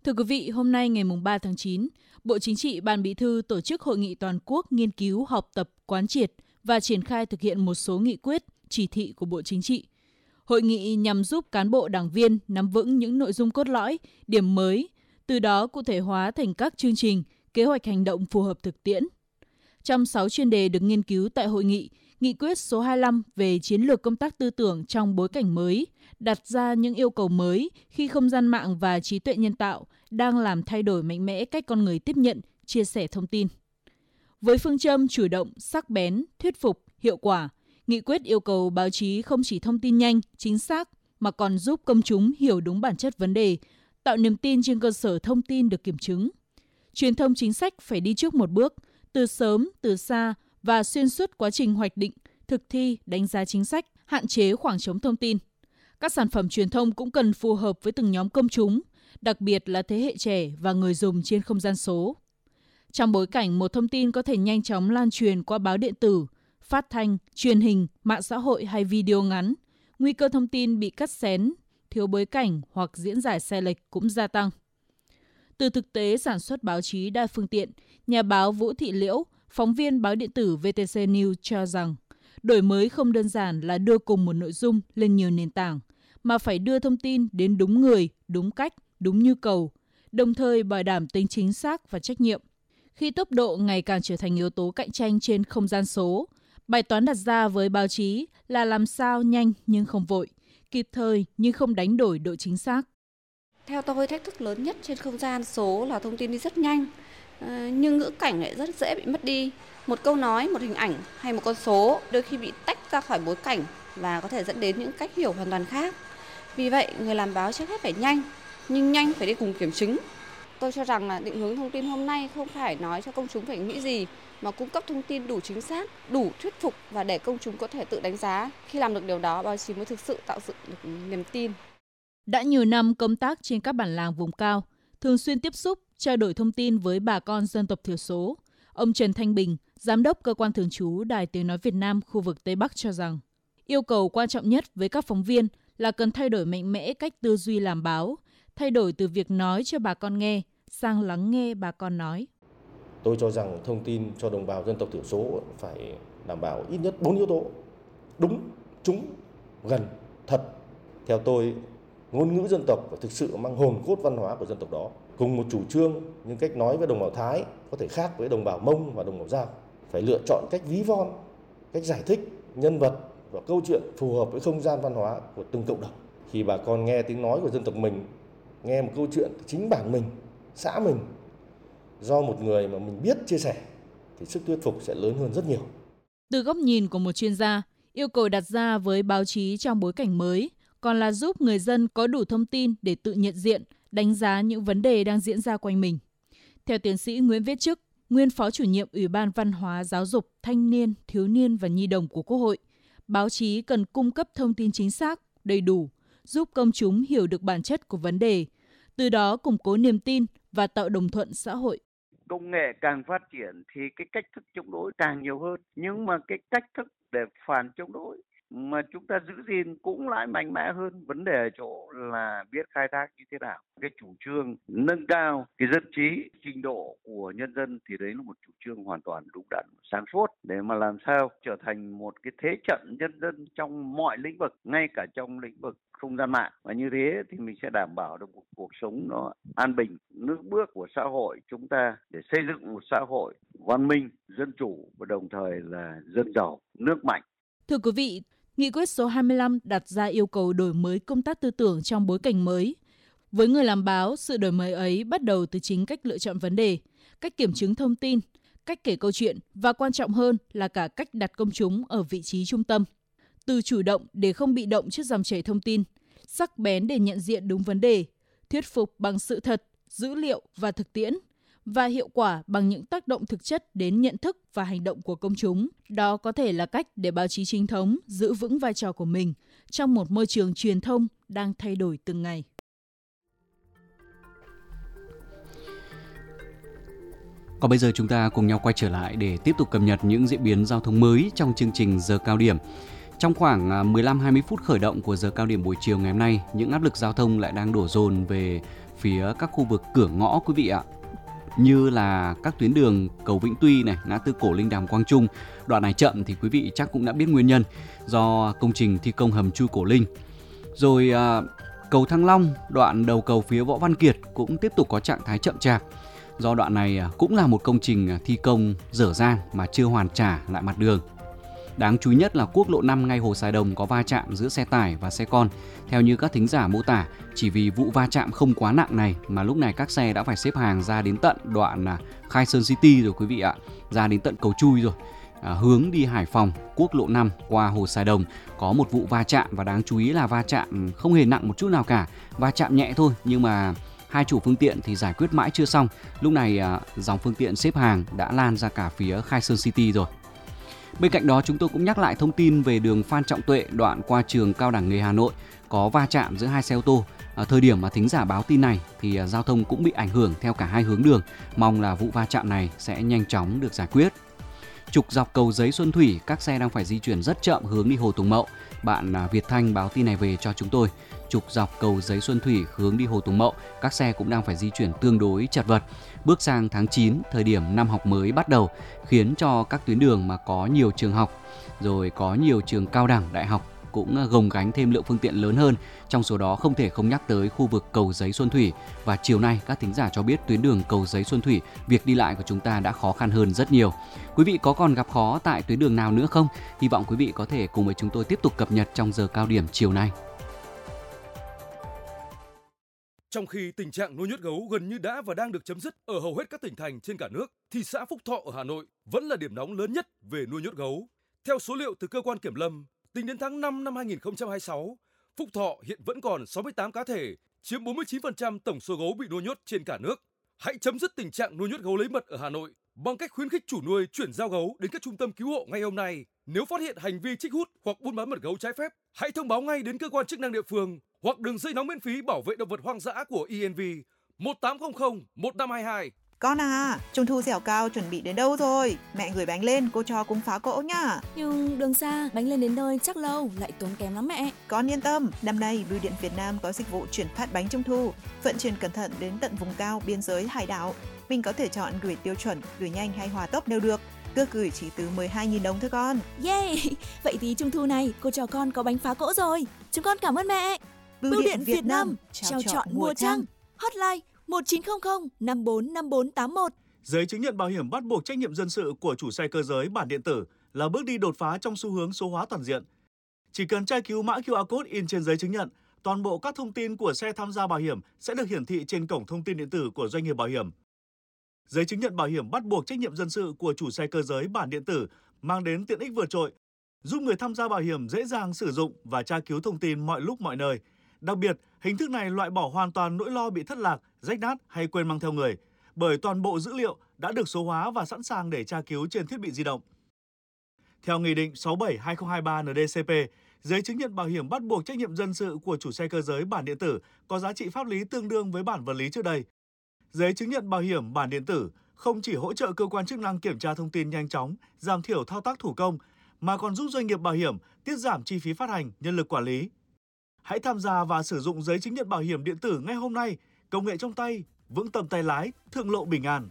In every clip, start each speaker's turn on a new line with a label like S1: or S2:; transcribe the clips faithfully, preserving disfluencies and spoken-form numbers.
S1: Thưa quý vị, hôm nay ngày ba tháng chín, Bộ Chính trị, Ban Bí thư tổ chức Hội nghị toàn quốc nghiên cứu, học tập, quán triệt và triển khai thực hiện một số nghị quyết, chỉ thị của Bộ Chính trị. Hội nghị nhằm giúp cán bộ đảng viên nắm vững những nội dung cốt lõi, điểm mới, từ đó cụ thể hóa thành các chương trình, kế hoạch hành động phù hợp thực tiễn. Trong sáu chuyên đề được nghiên cứu tại hội nghị, Nghị quyết số hai mươi lăm về chiến lược công tác tư tưởng trong bối cảnh mới đặt ra những yêu cầu mới khi không gian mạng và trí tuệ nhân tạo đang làm thay đổi mạnh mẽ cách con người tiếp nhận, chia sẻ thông tin. Với phương châm chủ động, sắc bén, thuyết phục, hiệu quả, nghị quyết yêu cầu báo chí không chỉ thông tin nhanh, chính xác mà còn giúp công chúng hiểu đúng bản chất vấn đề, tạo niềm tin trên cơ sở thông tin được kiểm chứng. Truyền thông chính sách phải đi trước một bước, từ sớm, từ xa và xuyên suốt quá trình hoạch định, thực thi, đánh giá chính sách, hạn chế khoảng trống thông tin. Các sản phẩm truyền thông cũng cần phù hợp với từng nhóm công chúng, đặc biệt là thế hệ trẻ và người dùng trên không gian số. Trong bối cảnh một thông tin có thể nhanh chóng lan truyền qua báo điện tử, phát thanh, truyền hình, mạng xã hội hay video ngắn, nguy cơ thông tin bị cắt xén, thiếu bối cảnh hoặc diễn giải sai lệch cũng gia tăng. Từ thực tế sản xuất báo chí đa phương tiện, nhà báo Vũ Thị Liễu, phóng viên báo điện tử vê tê xê News cho rằng, đổi mới không đơn giản là đưa cùng một nội dung lên nhiều nền tảng, mà phải đưa thông tin đến đúng người, đúng cách, đúng nhu cầu, đồng thời bảo đảm tính chính xác và trách nhiệm. Khi tốc độ ngày càng trở thành yếu tố cạnh tranh trên không gian số, bài toán đặt ra với báo chí là làm sao nhanh nhưng không vội, kịp thời nhưng không đánh đổi độ chính xác.
S2: Theo tôi, thách thức lớn nhất trên không gian số là thông tin đi rất nhanh, nhưng ngữ cảnh lại rất dễ bị mất đi. Một câu nói, một hình ảnh hay một con số đôi khi bị tách ra khỏi bối cảnh và có thể dẫn đến những cách hiểu hoàn toàn khác. Vì vậy, người làm báo trước hết phải nhanh, nhưng nhanh phải đi cùng kiểm chứng. Tôi cho rằng là định hướng thông tin hôm nay không phải nói cho công chúng phải nghĩ gì, mà cung cấp thông tin đủ chính xác, đủ thuyết phục và để công chúng có thể tự đánh giá. Khi làm được điều đó, báo chí mới thực sự tạo dựng được niềm tin.
S1: Đã nhiều năm công tác trên các bản làng vùng cao, thường xuyên tiếp xúc, trao đổi thông tin với bà con dân tộc thiểu số. Ông Trần Thanh Bình, Giám đốc Cơ quan Thường trú Đài Tiếng Nói Việt Nam khu vực Tây Bắc cho rằng, yêu cầu quan trọng nhất với các phóng viên là cần thay đổi mạnh mẽ cách tư duy làm báo, thay đổi từ việc nói cho bà con nghe sang lắng nghe bà con nói.
S3: Tôi cho rằng thông tin cho đồng bào dân tộc thiểu số phải đảm bảo ít nhất bốn yếu tố: đúng, trúng, gần, thật. Theo tôi, ngôn ngữ dân tộc phải thực sự mang hồn cốt văn hóa của dân tộc đó. Cùng một chủ trương, nhưng cách nói với đồng bào Thái có thể khác với đồng bào Mông và đồng bào Dao. Phải lựa chọn cách ví von, cách giải thích nhân vật và câu chuyện phù hợp với không gian văn hóa của từng cộng đồng. Khi bà con nghe tiếng nói của dân tộc mình, nghe một câu chuyện chính bản mình, xã mình, do một người mà mình biết chia sẻ, thì sức thuyết phục sẽ lớn hơn rất nhiều.
S1: Từ góc nhìn của một chuyên gia, yêu cầu đặt ra với báo chí trong bối cảnh mới còn là giúp người dân có đủ thông tin để tự nhận diện, đánh giá những vấn đề đang diễn ra quanh mình. Theo tiến sĩ Nguyễn Viết Chức, nguyên Phó Chủ nhiệm Ủy ban Văn hóa, Giáo dục, Thanh niên, Thiếu niên và Nhi đồng của Quốc hội, báo chí cần cung cấp thông tin chính xác, đầy đủ, giúp công chúng hiểu được bản chất của vấn đề, từ đó củng cố niềm tin và tạo đồng thuận xã hội.
S4: Công nghệ càng phát triển thì cái cách thức chống đối càng nhiều hơn, nhưng mà cái cách thức để phản chống đối mà chúng ta giữ gìn cũng lại mạnh mẽ hơn. Vấn đề ở chỗ là biết khai thác như thế nào. Cái chủ trương nâng cao cái dân trí, trình độ của nhân dân thì đấy là một chủ trương hoàn toàn đúng đắn, sáng suốt để mà làm sao trở thành một cái thế trận nhân dân trong mọi lĩnh vực, ngay cả trong lĩnh vực không gian mạng. Và như thế thì mình sẽ đảm bảo được một cuộc sống nó an bình, nước bước của xã hội chúng ta để xây dựng một xã hội văn minh, dân chủ và đồng thời là dân giàu, nước mạnh.
S1: Thưa quý vị, Nghị quyết số hai mươi lăm đặt ra yêu cầu đổi mới công tác tư tưởng trong bối cảnh mới. Với người làm báo, sự đổi mới ấy bắt đầu từ chính cách lựa chọn vấn đề, cách kiểm chứng thông tin, cách kể câu chuyện và quan trọng hơn là cả cách đặt công chúng ở vị trí trung tâm. Từ chủ động để không bị động trước dòng chảy thông tin, sắc bén để nhận diện đúng vấn đề, thuyết phục bằng sự thật, dữ liệu và thực tiễn, và hiệu quả bằng những tác động thực chất đến nhận thức và hành động của công chúng. Đó có thể là cách để báo chí chính thống giữ vững vai trò của mình trong một môi trường truyền thông đang thay đổi từng ngày.
S5: Còn bây giờ chúng ta cùng nhau quay trở lại để tiếp tục cập nhật những diễn biến giao thông mới trong chương trình Giờ Cao Điểm. Trong khoảng mười lăm đến hai mươi phút khởi động của giờ cao điểm buổi chiều ngày hôm nay, những áp lực giao thông lại đang đổ dồn về phía các khu vực cửa ngõ quý vị ạ. Như là các tuyến đường cầu Vĩnh Tuy này, ngã tư Cổ Linh Đàm Quang Trung. Đoạn này chậm thì quý vị chắc cũng đã biết nguyên nhân, do công trình thi công hầm chui Cổ Linh. Rồi à, cầu Thăng Long, đoạn đầu cầu phía Võ Văn Kiệt cũng tiếp tục có trạng thái chậm chạp. Do đoạn này cũng là một công trình thi công dở dang mà chưa hoàn trả lại mặt đường. Đáng chú ý nhất là quốc lộ năm ngay Hồ Sài Đồng có va chạm giữa xe tải và xe con. Theo như các thính giả mô tả, chỉ vì vụ va chạm không quá nặng này mà lúc này các xe đã phải xếp hàng ra đến tận đoạn Khai Sơn City rồi quý vị ạ, ra đến tận cầu Chui rồi. À, hướng đi Hải Phòng, quốc lộ năm qua Hồ Sài Đồng có một vụ va chạm, và đáng chú ý là va chạm không hề nặng một chút nào cả, va chạm nhẹ thôi, nhưng mà hai chủ phương tiện thì giải quyết mãi chưa xong. Lúc này à, dòng phương tiện xếp hàng đã lan ra cả phía Khai Sơn City rồi. Bên cạnh đó, chúng tôi cũng nhắc lại thông tin về đường Phan Trọng Tuệ đoạn qua trường Cao đẳng nghề Hà Nội có va chạm giữa hai xe ô tô. À, thời điểm mà thính giả báo tin này thì à, giao thông cũng bị ảnh hưởng theo cả hai hướng đường. Mong là vụ va chạm này sẽ nhanh chóng được giải quyết. Trục dọc cầu Giấy Xuân Thủy, các xe đang phải di chuyển rất chậm hướng đi Hồ Tùng Mậu. Bạn à, Việt Thanh báo tin này về cho chúng tôi. Trục dọc cầu Giấy Xuân Thủy hướng đi Hồ Tùng Mậu, các xe cũng đang phải di chuyển tương đối chật vật. Bước sang tháng chín, thời điểm năm học mới bắt đầu, khiến cho các tuyến đường mà có nhiều trường học, rồi có nhiều trường cao đẳng, đại học cũng gồng gánh thêm lượng phương tiện lớn hơn. Trong số đó không thể không nhắc tới khu vực cầu Giấy Xuân Thủy. Và chiều nay các thính giả cho biết tuyến đường cầu Giấy Xuân Thủy, việc đi lại của chúng ta đã khó khăn hơn rất nhiều. Quý vị có còn gặp khó tại tuyến đường nào nữa không? Hy vọng quý vị có thể cùng với chúng tôi tiếp tục cập nhật trong giờ cao điểm chiều nay.
S6: Trong khi tình trạng nuôi nhốt gấu gần như đã và đang được chấm dứt ở hầu hết các tỉnh thành trên cả nước, thì xã Phúc Thọ ở Hà Nội vẫn là điểm nóng lớn nhất về nuôi nhốt gấu. Theo số liệu từ cơ quan kiểm lâm, tính đến tháng năm năm hai nghìn không trăm hai mươi sáu, Phúc Thọ hiện vẫn còn sáu mươi tám cá thể, chiếm bốn mươi chín phần trăm tổng số gấu bị nuôi nhốt trên cả nước. Hãy chấm dứt tình trạng nuôi nhốt gấu lấy mật ở Hà Nội bằng cách khuyến khích chủ nuôi chuyển giao gấu đến các trung tâm cứu hộ ngay hôm nay. Nếu phát hiện hành vi trích hút hoặc buôn bán mật gấu trái phép, hãy thông báo ngay đến cơ quan chức năng địa phương hoặc đường dây nóng miễn phí bảo vệ động vật hoang dã của e en vê một tám không không một năm hai hai.
S7: Con à, Trung thu dẻo cao chuẩn bị đến đâu rồi? Mẹ gửi bánh lên, cô cho cùng phá cỗ nhá.
S8: Nhưng đường xa, bánh lên đến nơi chắc lâu, lại tốn kém lắm mẹ.
S7: Con yên tâm, năm nay Bưu điện Việt Nam có dịch vụ chuyển phát bánh Trung thu, vận chuyển cẩn thận đến tận vùng cao, biên giới, hải đảo. Mình có thể chọn gửi tiêu chuẩn, gửi nhanh hay hỏa tốc đều được. Cước gửi chỉ từ mười hai nghìn đồng thôi con.
S8: Yeah, vậy thì Trung thu này cô cho con có bánh phá cỗ rồi. Chúng con cảm ơn mẹ.
S7: Bưu, Bưu điện, điện Việt, Việt Nam, Nam trao chọn mùa trăng.
S8: Hotline một chín không không năm bốn năm bốn tám một.
S9: Giấy chứng nhận bảo hiểm bắt buộc trách nhiệm dân sự của chủ xe cơ giới bản điện tử là bước đi đột phá trong xu hướng số hóa toàn diện. Chỉ cần tra cứu mã quy rờ code in trên giấy chứng nhận, toàn bộ các thông tin của xe tham gia bảo hiểm sẽ được hiển thị trên cổng thông tin điện tử của doanh nghiệp bảo hiểm. Giấy chứng nhận bảo hiểm bắt buộc trách nhiệm dân sự của chủ xe cơ giới bản điện tử mang đến tiện ích vượt trội, giúp người tham gia bảo hiểm dễ dàng sử dụng và tra cứu thông tin mọi lúc mọi nơi. Đặc biệt, hình thức này loại bỏ hoàn toàn nỗi lo bị thất lạc, rách nát hay quên mang theo người, bởi toàn bộ dữ liệu đã được số hóa và sẵn sàng để tra cứu trên thiết bị di động. Theo Nghị định sáu bảy hai không hai ba en đê cê pê, giấy chứng nhận bảo hiểm bắt buộc trách nhiệm dân sự của chủ xe cơ giới bản điện tử có giá trị pháp lý tương đương với bản vật lý trước đây. Giấy chứng nhận bảo hiểm bản điện tử không chỉ hỗ trợ cơ quan chức năng kiểm tra thông tin nhanh chóng, giảm thiểu thao tác thủ công, mà còn giúp doanh nghiệp bảo hiểm tiết giảm chi phí phát hành, nhân lực quản lý. Hãy tham gia và sử dụng giấy chứng nhận bảo hiểm điện tử ngay hôm nay. Công nghệ trong tay, vững tầm tay lái, thượng lộ bình an.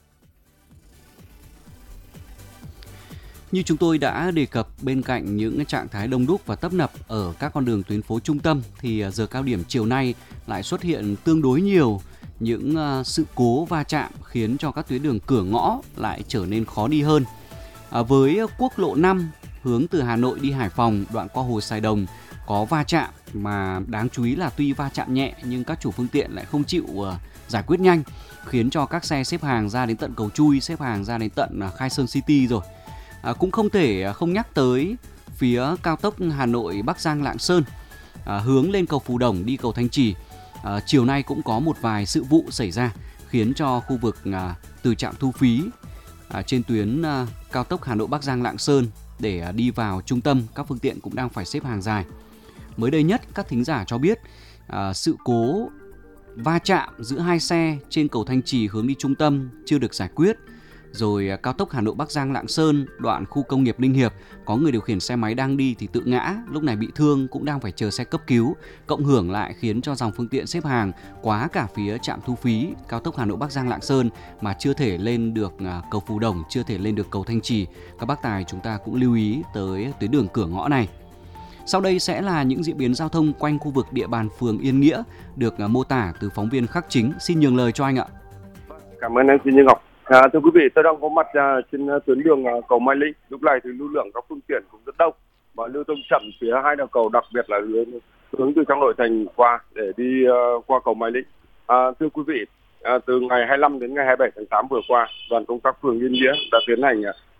S5: Như chúng tôi đã đề cập, bên cạnh những trạng thái đông đúc và tấp nập ở các con đường tuyến phố trung tâm, thì giờ cao điểm chiều nay lại xuất hiện tương đối nhiều những sự cố va chạm khiến cho các tuyến đường cửa ngõ lại trở nên khó đi hơn. À, với quốc lộ năm hướng từ Hà Nội đi Hải Phòng đoạn qua Hồ Sài Đồng có va chạm, mà đáng chú ý là tuy va chạm nhẹ nhưng các chủ phương tiện lại không chịu uh, giải quyết nhanh, khiến cho các xe xếp hàng ra đến tận cầu Chui, xếp hàng ra đến tận uh, Khai Sơn City rồi. À, cũng không thể uh, không nhắc tới phía cao tốc Hà Nội Bắc Giang Lạng Sơn, à, hướng lên cầu Phú Đồng đi cầu Thanh Trì. À, chiều nay cũng có một vài sự vụ xảy ra khiến cho khu vực à, từ trạm thu phí à, trên tuyến à, cao tốc Hà Nội Bắc Giang Lạng Sơn để à, đi vào trung tâm, các phương tiện cũng đang phải xếp hàng dài. Mới đây nhất, các thính giả cho biết à, sự cố va chạm giữa hai xe trên cầu Thanh Trì hướng đi trung tâm chưa được giải quyết, Rồi cao tốc Hà Nội Bắc Giang Lạng Sơn, đoạn khu công nghiệp Ninh Hiệp, có người điều khiển xe máy đang đi thì tự ngã, lúc này bị thương cũng đang phải chờ xe cấp cứu. Cộng hưởng lại khiến cho dòng phương tiện xếp hàng quá cả phía trạm thu phí cao tốc Hà Nội Bắc Giang Lạng Sơn mà chưa thể lên được cầu Phú Đồng, chưa thể lên được cầu Thanh Trì. Các bác tài chúng ta cũng lưu ý tới tuyến đường cửa ngõ này. Sau đây sẽ là những diễn biến giao thông quanh khu vực địa bàn phường Yên Nghĩa được mô tả từ phóng viên Khắc Chính. Xin nhường lời cho anh ạ.
S10: Cảm ơn anh Duy Như Ngọc. À, thưa quý vị, tôi đang có mặt à, trên tuyến đường à, cầu Mai Linh. Lúc này thì lưu lượng các phương tiện cũng rất đông và lưu thông chậm phía hai đầu cầu, đặc biệt là hướng, hướng từ trong nội thành qua để đi uh, qua cầu Mai Linh. À, thưa quý vị, à, từ ngày hai mươi lăm đến ngày hai mươi bảy tháng tám vừa qua, đoàn công tác phường Yên Nghĩa đã tiến hành